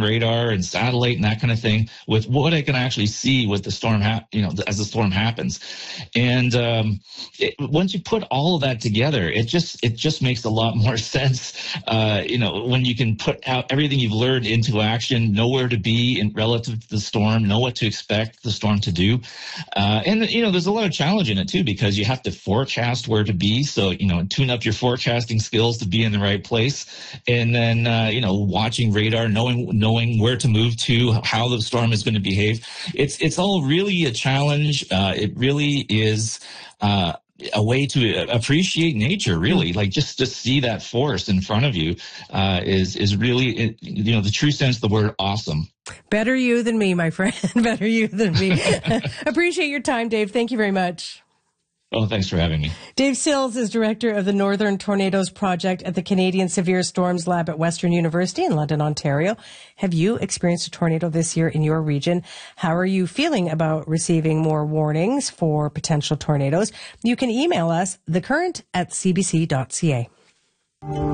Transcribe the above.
radar and satellite and that kind of thing with what I can actually see with the storm, as the storm happens. And once you put all of that together, it just makes a lot more sense. When you can put out everything you've learned into action, know where to be in relative to the storm, know what to expect the storm to do. And there's a lot of challenge in it too, because you have to forecast where to be. So, tune up your forecasting skills to be in the right place. And then, watching radar, knowing where to move to, how the storm is going to behave. It's all really a challenge. It really is, a way to appreciate nature, really. Like just to see that forest in front of you is really, the true sense of the word awesome. Better you than me, my friend. Better you than me. Appreciate your time, Dave. Thank you very much. Oh, thanks for having me. Dave Sills is director of the Northern Tornadoes Project at the Canadian Severe Storms Lab at Western University in London, Ontario. Have you experienced a tornado this year in your region? How are you feeling about receiving more warnings for potential tornadoes? You can email us, thecurrent@cbc.ca.